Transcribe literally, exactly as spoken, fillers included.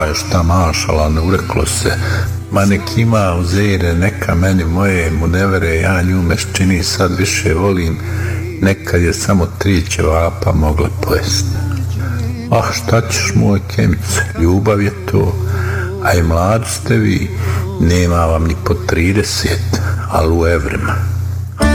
šta mašala, ne ureklo se, ma nek ima uzere, neka meni moje mu ne vere, ja nju meščini sad više volim, nekad je samo tri ćevapa mogla pojesti. Ah, šta ćeš moj Kemice, ljubav je to, a i mladi ste vi, nema vam ni po trideset, ali u evrima.